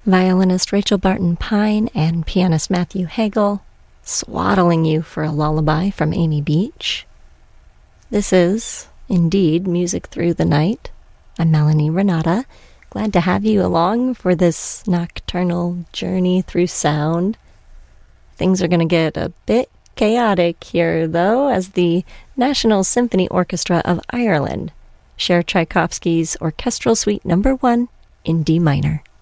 Violinist Rachel Barton Pine and pianist Matthew Hagel, swaddling you for a lullaby from Amy Beach. This is, indeed, Music Through the Night. I'm Melanie Renata. Glad to have you along for this nocturnal journey through sound. Things are going to get a bit chaotic here, though, as the National Symphony Orchestra of Ireland share Tchaikovsky's Orchestral Suite No. 1 in D minor.